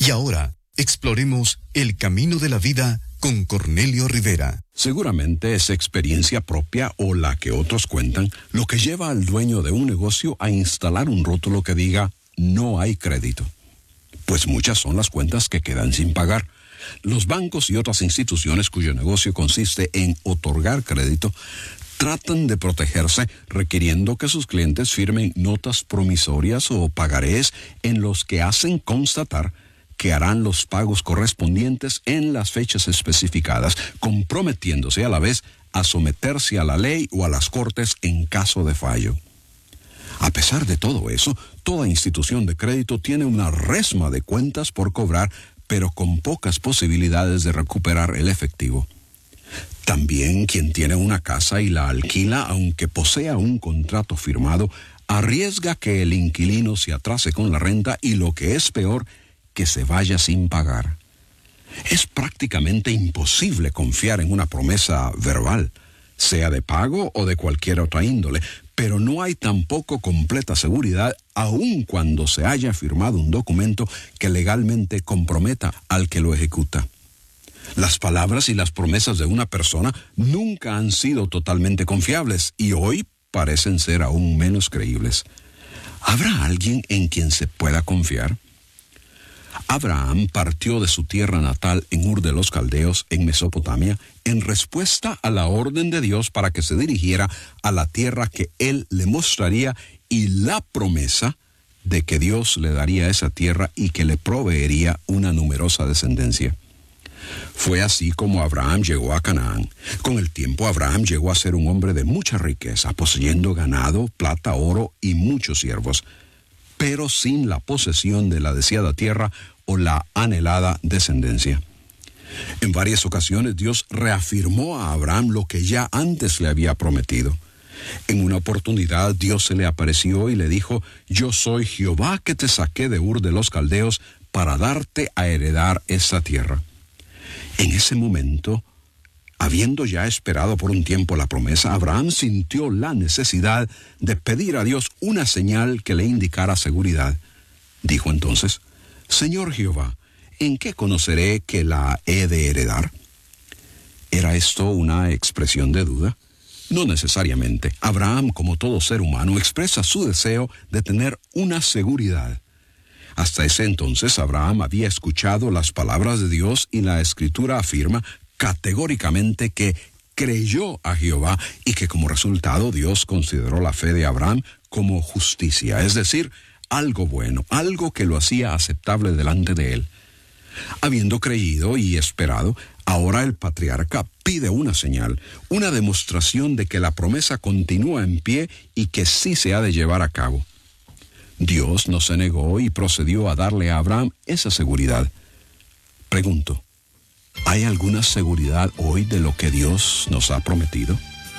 Y ahora, exploremos el camino de la vida con Cornelio Rivera. Seguramente es experiencia propia o la que otros cuentan lo que lleva al dueño de un negocio a instalar un rótulo que diga no hay crédito. Pues muchas son las cuentas que quedan sin pagar. Los bancos y otras instituciones cuyo negocio consiste en otorgar crédito tratan de protegerse requiriendo que sus clientes firmen notas promisorias o pagarés en los que hacen constatar que harán los pagos correspondientes en las fechas especificadas, comprometiéndose a la vez a someterse a la ley o a las cortes en caso de fallo. A pesar de todo eso, toda institución de crédito tiene una resma de cuentas por cobrar, pero con pocas posibilidades de recuperar el efectivo. También quien tiene una casa y la alquila, aunque posea un contrato firmado, arriesga que el inquilino se atrase con la renta y, lo que es peor, que se vaya sin pagar. Es prácticamente imposible confiar en una promesa verbal, sea de pago o de cualquier otra índole, pero no hay tampoco completa seguridad aun cuando se haya firmado un documento que legalmente comprometa al que lo ejecuta. Las palabras y las promesas de una persona nunca han sido totalmente confiables y hoy parecen ser aún menos creíbles. ¿Habrá alguien en quien se pueda confiar? Abraham partió de su tierra natal en Ur de los Caldeos, en Mesopotamia, en respuesta a la orden de Dios para que se dirigiera a la tierra que él le mostraría y la promesa de que Dios le daría esa tierra y que le proveería una numerosa descendencia. Fue así como Abraham llegó a Canaán. Con el tiempo, Abraham llegó a ser un hombre de mucha riqueza, poseyendo ganado, plata, oro y muchos siervos, pero sin la posesión de la deseada tierra o la anhelada descendencia. En varias ocasiones Dios reafirmó a Abraham lo que ya antes le había prometido. En una oportunidad Dios se le apareció y le dijo: «Yo soy Jehová que te saqué de Ur de los Caldeos para darte a heredar esa tierra». En ese momento, habiendo ya esperado por un tiempo la promesa, Abraham sintió la necesidad de pedir a Dios una señal que le indicara seguridad. Dijo entonces: «Señor Jehová, ¿en qué conoceré que la he de heredar?» ¿Era esto una expresión de duda? No necesariamente. Abraham, como todo ser humano, expresa su deseo de tener una seguridad. Hasta ese entonces, Abraham había escuchado las palabras de Dios y la Escritura afirma categóricamente que creyó a Jehová y que como resultado Dios consideró la fe de Abraham como justicia, es decir, algo bueno, algo que lo hacía aceptable delante de él. Habiendo creído y esperado, ahora el patriarca pide una señal, una demostración de que la promesa continúa en pie y que sí se ha de llevar a cabo. Dios no se negó y procedió a darle a Abraham esa seguridad. Pregunto, ¿hay alguna seguridad hoy de lo que Dios nos ha prometido?